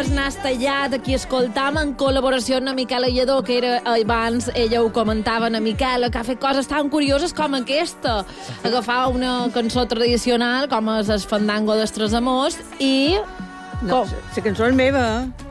Nas Tallat, aquí escoltam en col·laboració amb la Miquela Lledó, que era abans, ella ho comentava, la Miquela, que ha fet coses tan curioses com aquesta. Agafar una cançó tradicional, com és el Fandango dels Tres Amors, i... No, la cançó és meva.